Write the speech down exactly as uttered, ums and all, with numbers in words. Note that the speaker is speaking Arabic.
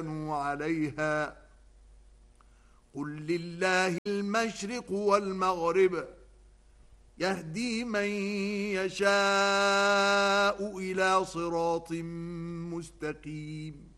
عليها قل لله المشرق والمغرب يهدي من يشاء إلى صراط مستقيم